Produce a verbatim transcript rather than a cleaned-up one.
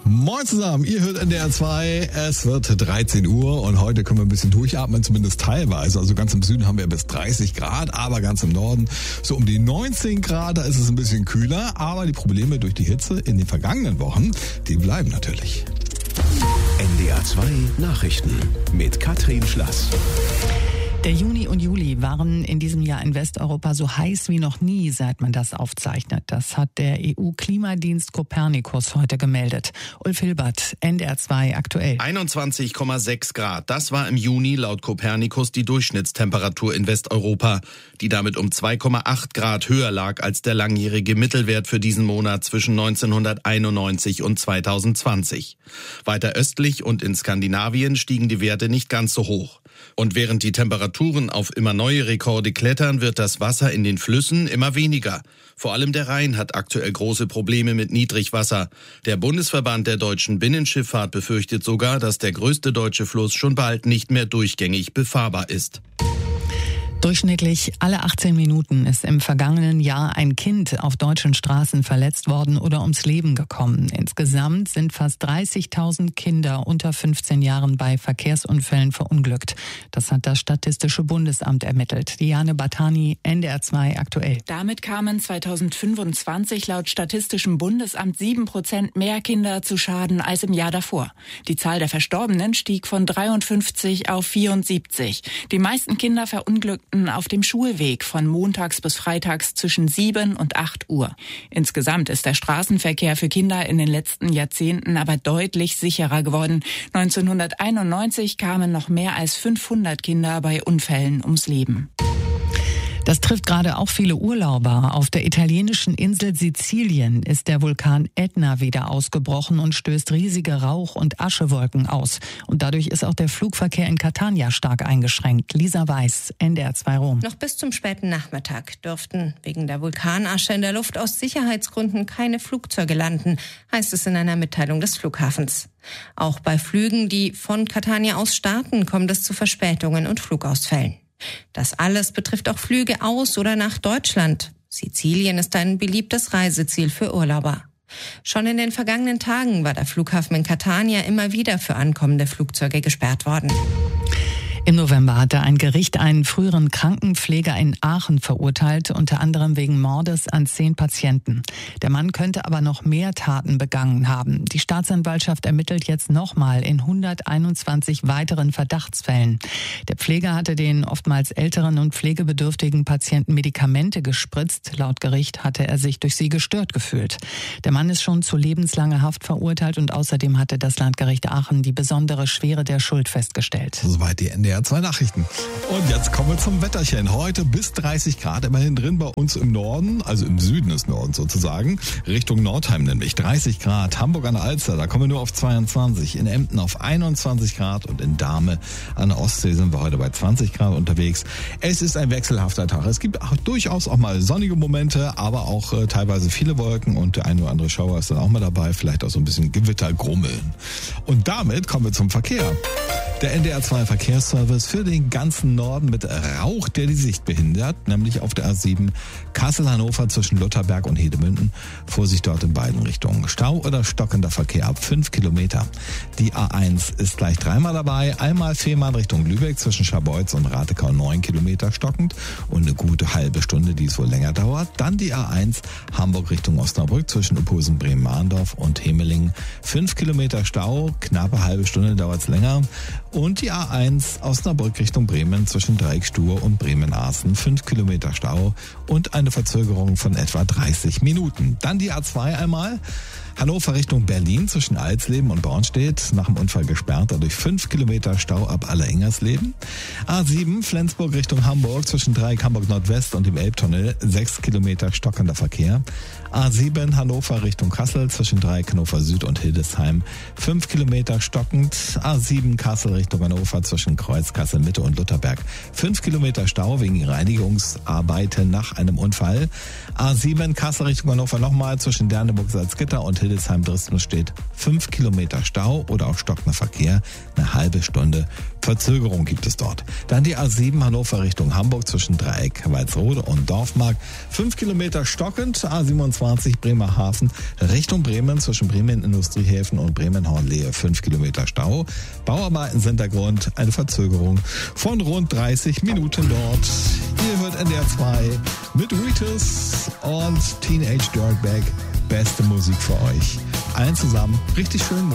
Moin zusammen, ihr hört N D R zwei, es wird dreizehn Uhr und heute können wir ein bisschen durchatmen, zumindest teilweise. Also ganz im Süden haben wir bis dreißig Grad, aber ganz im Norden so um die neunzehn Grad, da ist es ein bisschen kühler. Aber die Probleme durch die Hitze in den vergangenen Wochen, die bleiben natürlich. N D R zwei Nachrichten mit Katrin Schlass. Der Juni und Juli waren in diesem Jahr in Westeuropa so heiß wie noch nie, seit man das aufzeichnet. Das hat der E U-Klimadienst Copernicus heute gemeldet. Ulf Hilbert, N D R zwei aktuell. einundzwanzig Komma sechs Grad, das war im Juni laut Copernicus die Durchschnittstemperatur in Westeuropa, die damit um zwei Komma acht Grad höher lag als der langjährige Mittelwert für diesen Monat zwischen neunzehnhunderteinundneunzig und zweitausendzwanzig. Weiter östlich und in Skandinavien stiegen die Werte nicht ganz so hoch. Und während die Temperaturen auf immer neue Rekorde klettern, wird das Wasser in den Flüssen immer weniger. Vor allem der Rhein hat aktuell große Probleme mit Niedrigwasser. Der Bundesverband der deutschen Binnenschifffahrt befürchtet sogar, dass der größte deutsche Fluss schon bald nicht mehr durchgängig befahrbar ist. Durchschnittlich alle achtzehn Minuten ist im vergangenen Jahr ein Kind auf deutschen Straßen verletzt worden oder ums Leben gekommen. Insgesamt sind fast dreißigtausend Kinder unter fünfzehn Jahren bei Verkehrsunfällen verunglückt. Das hat das Statistische Bundesamt ermittelt. Diane Batani, N D R zwei aktuell. Damit kamen zweitausendfünfundzwanzig laut Statistischem Bundesamt sieben Prozent mehr Kinder zu Schaden als im Jahr davor. Die Zahl der Verstorbenen stieg von dreiundfünfzig auf vierundsiebzig. Die meisten Kinder verunglückten auf dem Schulweg von montags bis freitags zwischen sieben und acht Uhr. Insgesamt ist der Straßenverkehr für Kinder in den letzten Jahrzehnten aber deutlich sicherer geworden. neunzehnhunderteinundneunzig kamen noch mehr als fünfhundert Kinder bei Unfällen ums Leben. Das trifft gerade auch viele Urlauber. Auf der italienischen Insel Sizilien ist der Vulkan Ätna wieder ausgebrochen und stößt riesige Rauch- und Aschewolken aus. Und dadurch ist auch der Flugverkehr in Catania stark eingeschränkt. Lisa Weiß, N D R zwei Rom. Noch bis zum späten Nachmittag dürften wegen der Vulkanasche in der Luft aus Sicherheitsgründen keine Flugzeuge landen, heißt es in einer Mitteilung des Flughafens. Auch bei Flügen, die von Catania aus starten, kommt es zu Verspätungen und Flugausfällen. Das alles betrifft auch Flüge aus oder nach Deutschland. Sizilien ist ein beliebtes Reiseziel für Urlauber. Schon in den vergangenen Tagen war der Flughafen in Catania immer wieder für ankommende Flugzeuge gesperrt worden. Im November hatte ein Gericht einen früheren Krankenpfleger in Aachen verurteilt, unter anderem wegen Mordes an zehn Patienten. Der Mann könnte aber noch mehr Taten begangen haben. Die Staatsanwaltschaft ermittelt jetzt nochmal in hunderteinundzwanzig weiteren Verdachtsfällen. Der Pfleger hatte den oftmals älteren und pflegebedürftigen Patienten Medikamente gespritzt. Laut Gericht hatte er sich durch sie gestört gefühlt. Der Mann ist schon zu lebenslanger Haft verurteilt und außerdem hatte das Landgericht Aachen die besondere Schwere der Schuld festgestellt. Soweit die N D R zwei Nachrichten. Und jetzt kommen wir zum Wetterchen. Heute bis dreißig Grad, immerhin drin bei uns im Norden, also im Süden des Nordens sozusagen, Richtung Nordheim nämlich dreißig Grad. Hamburg an der Alster, da kommen wir nur auf zweiundzwanzig, in Emden auf einundzwanzig Grad und in Dahme an der Ostsee sind wir heute bei zwanzig Grad unterwegs. Es ist ein wechselhafter Tag. Es gibt auch durchaus auch mal sonnige Momente, aber auch äh, teilweise viele Wolken und der eine oder andere Schauer ist dann auch mal dabei, vielleicht auch so ein bisschen Gewittergrummeln. Und damit kommen wir zum Verkehr. Der N D R zwei Verkehrsservice für den ganzen Norden mit Rauch, der die Sicht behindert, nämlich auf der A sieben Kassel-Hannover zwischen Lutherberg und Hedemünden. Vorsicht dort in beiden Richtungen. Stau oder stockender Verkehr ab fünf Kilometer. Die A eins ist gleich dreimal dabei. Einmal Fehmarn Richtung Lübeck zwischen Scharbeutz und Ratekau neun Kilometer stockend und eine gute halbe Stunde, die es wohl länger dauert. Dann die A eins Hamburg Richtung Osnabrück zwischen Uphusen, Bremen-Mahndorf und Hemelingen. fünf Kilometer Stau, knappe halbe Stunde dauert es länger. Und die A eins Osnabrück Richtung Bremen zwischen Dreieckstuhr und Bremen-Aßen. fünf Kilometer Stau und eine Verzögerung von etwa dreißig Minuten. Dann die A zwei einmal. Hannover Richtung Berlin zwischen Alsleben und Bornstedt. Nach dem Unfall gesperrt, dadurch fünf Kilometer Stau ab Allerengersleben. A sieben Flensburg Richtung Hamburg zwischen Dreieck Hamburg Nordwest und dem Elbtunnel. sechs Kilometer stockender Verkehr. A sieben Hannover Richtung Kassel zwischen Dreieck Hannover Süd und Hildesheim. fünf Kilometer stockend. A sieben Kassel Richtung Hannover zwischen Kreuz, Kassel Mitte und Lutherberg. fünf Kilometer Stau wegen Reinigungsarbeiten nach einem Unfall. A sieben Kassel Richtung Hannover nochmal zwischen Derneburg, Salzgitter und Hildesheim-Dresden steht fünf Kilometer Stau oder auch stockender Verkehr. Eine halbe Stunde Verzögerung gibt es dort. Dann die A sieben Hannover Richtung Hamburg zwischen Dreieck, Walsrode und Dorfmark. fünf Kilometer stockend. A siebenundzwanzig Bremerhaven Richtung Bremen zwischen Bremen Industriehäfen und Bremen-Hornlehe. fünf Kilometer Stau. Bauarbeiten sind der Grund. Eine Verzögerung von rund dreißig Minuten dort. Ihr hört N D R zwei mit Wheatus und Teenage Dirtbag. Beste Musik für euch. Allen zusammen richtig schön.